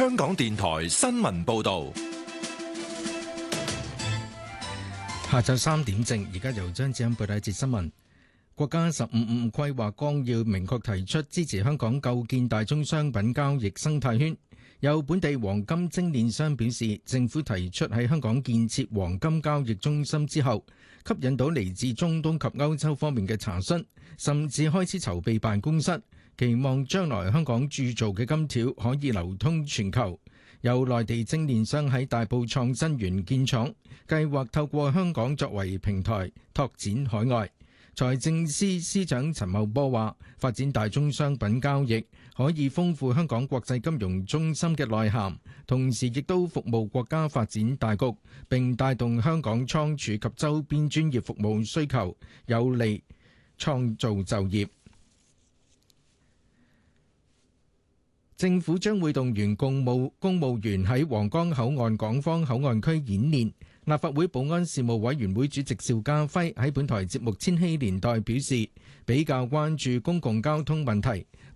香港電台新聞報道。 下晝3點正，而家由張志恩報道一節新聞。國家15五規劃綱要明確提出支持香港構建大宗商品交易生態圈。有本地黃金精煉商表示，政府提出喺香港建設黃金交易中心之後，吸引到嚟自中東及歐洲方面嘅查詢，甚至開始籌備辦公室，期望將來香港鑄造嘅金條可以流通全球。有內地精煉商喺大埔創新園建廠，計劃透過香港作為平台拓展海外。財政司司長陳茂波話，發展大宗商品交易可以豐富香港國際金融中心嘅內涵，同時亦都服務國家發展大局，並帶動香港倉儲及周邊專業服務需求，有利創造就業。政府將會動員公務員喺皇崗口岸港方口岸區演練。立法會保安事務委員會主席邵家輝喺本台節目《千禧年代》表示，比較關注公共交通問題，